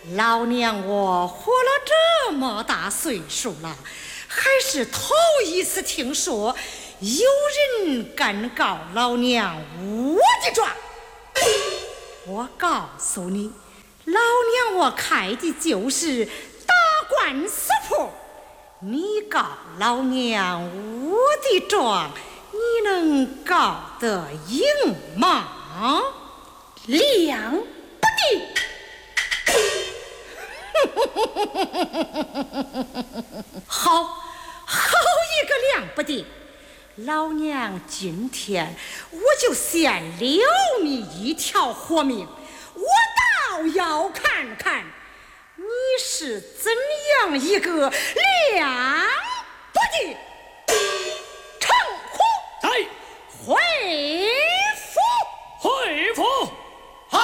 老娘我活了这么大岁数了，还是头一次听说有人敢告老娘我的状。我告诉你，老娘我开的就是打官司铺，你告老娘我的状，你能告得赢吗？ 两不定。 好一个两不定！老娘今天我就先留你一条活命，我倒要看看你是怎样一个两不定。成虎在回。